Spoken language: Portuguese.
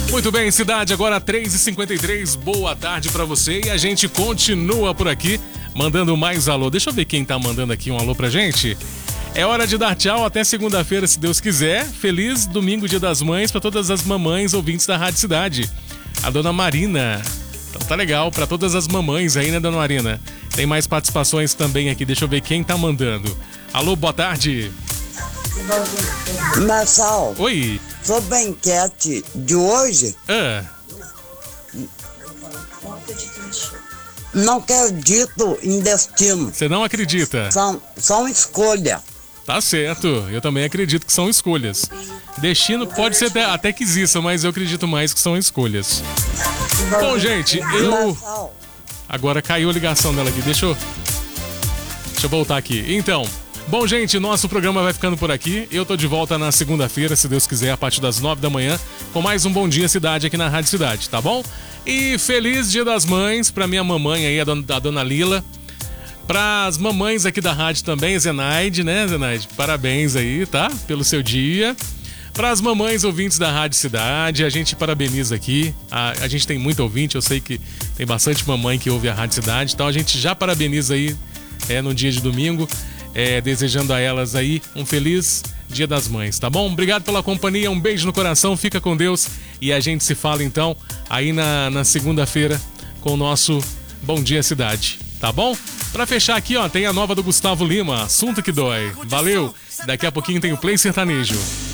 Muito bem, cidade, agora 3h53, boa tarde pra você e a gente continua por aqui, mandando mais alô. Deixa eu ver quem tá mandando aqui um alô pra gente. É hora de dar tchau, até segunda-feira, se Deus quiser. Feliz domingo, Dia das Mães, pra todas as mamães ouvintes da Rádio Cidade. A dona Marina. Então tá legal, pra todas as mamães aí, né, dona Marina? Tem mais participações também aqui, deixa eu ver quem tá mandando. Alô, boa tarde. Marçal. Oi. Sobre a enquete de hoje, não acredito em destino. Você não acredita? São escolha. Tá certo, eu também acredito que são escolhas. Destino pode ser até que exista, mas eu acredito mais que são escolhas. Bom, gente, agora caiu a ligação dela aqui, deixa eu voltar aqui. Então, bom, gente, nosso programa vai ficando por aqui. Eu tô de volta na segunda-feira, se Deus quiser, a partir das 9 da manhã, com mais um Bom Dia Cidade aqui na Rádio Cidade, tá bom? E feliz Dia das Mães pra minha mamãe aí, a dona Lila. Pras mamães aqui da rádio também, Zenaide, né, Zenaide? Parabéns aí, tá? Pelo seu dia. Pras mamães ouvintes da Rádio Cidade, a gente parabeniza aqui. A gente tem muito ouvinte, eu sei que tem bastante mamãe que ouve a Rádio Cidade, então a gente já parabeniza aí no dia de domingo. Desejando a elas aí um feliz Dia das Mães, tá bom? Obrigado pela companhia, um beijo no coração, fica com Deus e a gente se fala então aí na segunda-feira com o nosso Bom Dia Cidade, tá bom? Pra fechar aqui, ó, tem a nova do Gustavo Lima, Assunto que Dói. Valeu! Daqui a pouquinho tem o Play Sertanejo.